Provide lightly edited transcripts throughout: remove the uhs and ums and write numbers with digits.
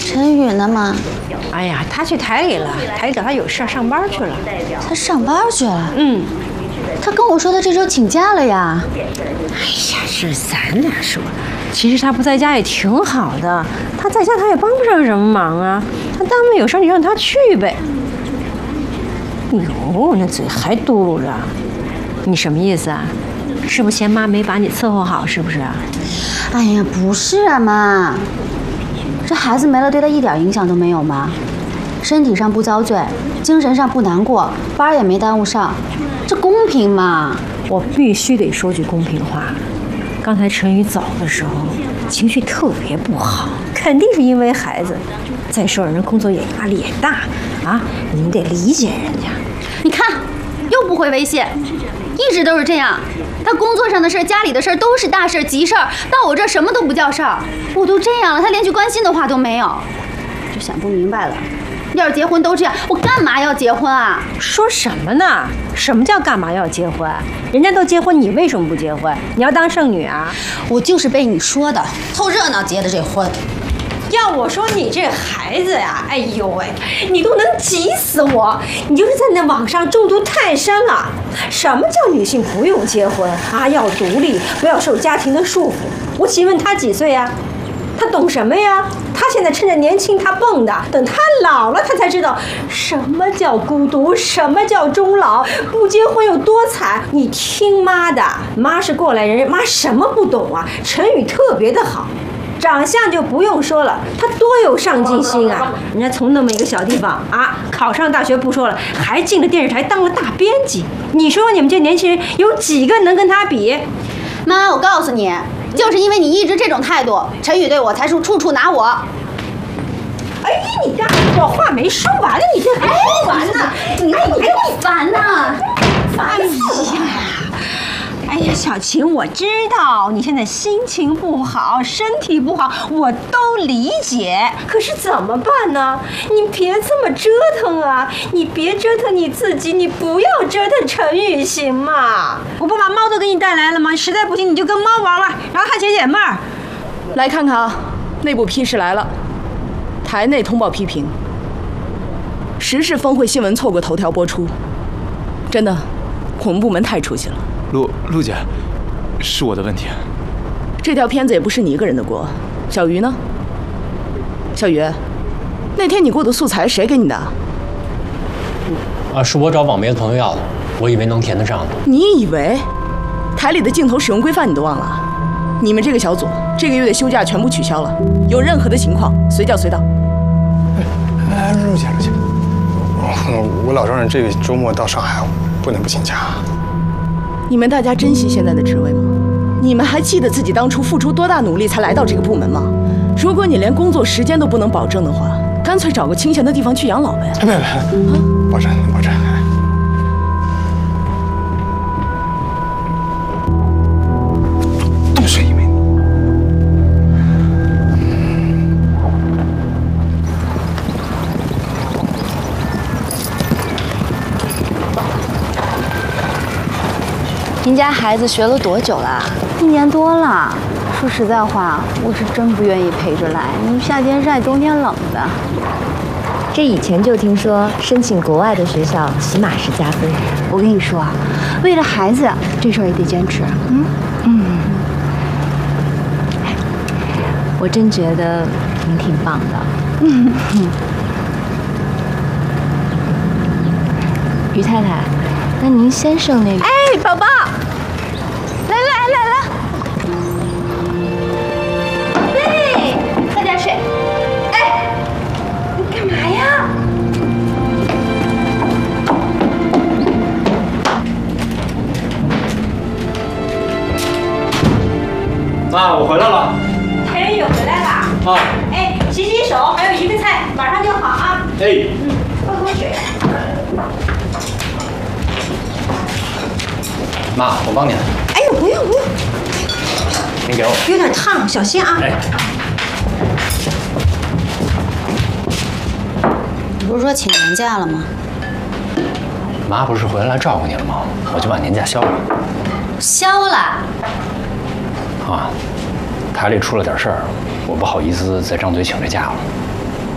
陈宇呢嘛？ 哎呀，他去台里了，台里找他有事上班去了。 他上班去了？ 嗯。 他跟我说他这周请假了呀。 哎呀，是咱俩说，其实他不在家也挺好的。他在家他也帮不上什么忙啊。他单位有事你让他去呗。哟，那嘴还嘟噜着，你什么意思啊？是不是嫌妈没把你伺候好？是不是啊？ 哎呀，不是啊，妈，这孩子没了，对他一点影响都没有吗？身体上不遭罪，精神上不难过，班也没耽误上，这公平吗？ 我必须得说句公平话。刚才陈宇走的时候，情绪特别不好，肯定是因为孩子。再说人工作压力也大啊，你们得理解人家。 你看，又不回微信，一直都是这样。他工作上的事、家里的事都是大事、急事儿，到我这儿什么都不叫事儿。我都这样了，他连句关心的话都没有，就想不明白了。要是结婚都这样，我干嘛要结婚啊？ 说什么呢？什么叫干嘛要结婚？人家都结婚，你为什么不结婚？你要当剩女啊？ 我就是被你说的，凑热闹结的这婚。 要我说你这孩子呀，哎呦喂，你都能急死我！你就是在那网上中毒太深了。什么叫女性不用结婚啊？要独立，不要受家庭的束缚。我请问他几岁呀？他懂什么呀？他现在趁着年轻他蹦跶，等他老了他才知道什么叫孤独，什么叫终老，不结婚有多惨。你听妈的，妈是过来人，妈什么不懂啊？陈宇特别的好。长相就不用说了，他多有上进心啊！人家从那么一个小地方啊，考上大学不说了，还进了电视台当了大编辑。你说你们这年轻人有几个能跟他比？ 妈，我告诉你，就是因为你一直这种态度，陈宇对我才是处处拿我。 哎呀，你大我话没说完呢，你这还说完呢？ 你看你这么烦呢， 烦死了！哎呀，小琴，我知道你现在心情不好，身体不好，我都理解。可是怎么办呢？你别这么折腾啊！你别折腾你自己，你不要折腾陈宇，行吗？我不把猫都给你带来了吗？实在不行你就跟猫玩玩，然后还解解闷儿。 来看看啊，内部批示来了，台内通报批评，时事峰会新闻错过头条播出，真的，我们部门太出息了。 陆姐，是我的问题。 这条片子也不是你一个人的锅，小鱼呢？小鱼，那天你给我的素材谁给你的？ 是我找网媒的朋友要的，我以为能填得上的。 你以为？台里的镜头使用规范你都忘了？你们这个小组这个月的休假全部取消了，有任何的情况随叫随到。 陆姐，我老丈人这个周末到上海，不能不请假。 你们大家珍惜现在的职位吗？你们还记得自己当初付出多大努力才来到这个部门吗？如果你连工作时间都不能保证的话，干脆找个清闲的地方去养老呗。 别，保证。多是因为你。 您家孩子学了多久了？1年多了。说实在话，我是真不愿意陪着来。你夏天晒，冬天冷的。 这以前就听说，申请国外的学校起码是加分。 我跟你说，为了孩子，这事儿也得坚持。 我真觉得您挺棒的。于太太，那您先生那个…… 哎，宝宝，来了。对，快点睡。哎，你干嘛呀？ 妈，我回来了。 陈宇回来了。 啊。 哎，洗手，还有一个菜，马上就好啊。 哎。 喝口水。 妈，我帮您。 哎呦，不用， 您给我。 有点烫，小心啊。 哎。 你不是说请年假了吗？ 妈不是回来照顾你了吗？我就把年假消了。 消了。 啊，台里出了点事儿，我不好意思再张嘴请这假了。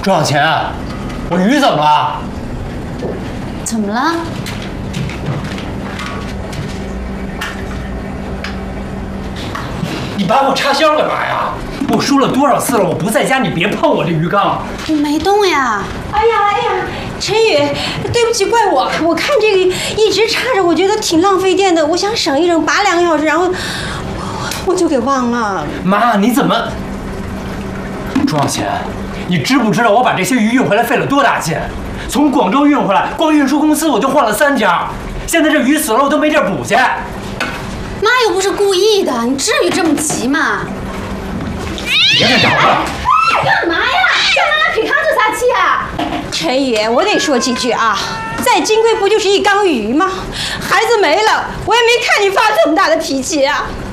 朱小琴，我鱼怎么了？ 怎么了？ 你把我插销干嘛呀？我说了多少次了，我不在家，你别碰我这鱼缸。 我没动呀。 哎呀，陈宇，对不起，怪我。我看这个一直插着，我觉得挺浪费电的，我想省一省，拔2个小时，然后我就给忘了。 妈，你怎么？朱小琴，你知不知道我把这些鱼运回来费了多大劲？从广州运回来，光运输公司我就换了3家，现在这鱼死了，我都没地儿补去。 妈又不是故意的，你至于这么急吗？ 别再找了！ 干嘛呀？干嘛拿皮卡就撒气啊？ 陈宇，我得说几句啊。再金贵不就是一缸鱼吗？孩子没了，我也没看你发这么大的脾气啊。